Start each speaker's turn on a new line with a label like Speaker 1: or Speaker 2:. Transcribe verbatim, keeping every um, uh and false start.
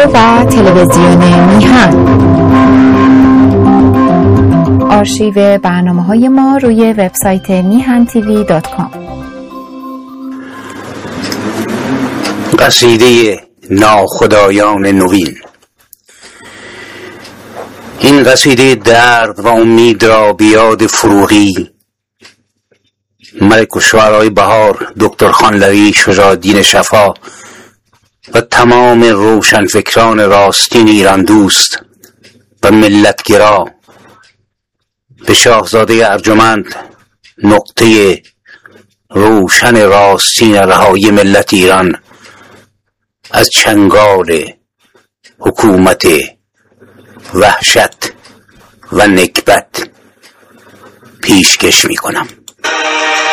Speaker 1: و تلویزیون میهن. آرشیو برنامه‌های ما روی وبسایت میهن تیوی دات کام.
Speaker 2: قصیده ناخدایان نوین. این قصیده درد و امید را بیاد فروغی، ملک الشعرای بهار، دکتر خانلوی، شجاع‌الدین شفا و تمام روشنفکران راستین ایران دوست و ملتگرا به شاهزاده ارجمند، نقطه روشن راستین رهایی ملت ایران از چنگال حکومت وحشت و نکبت پیشکش می کنم.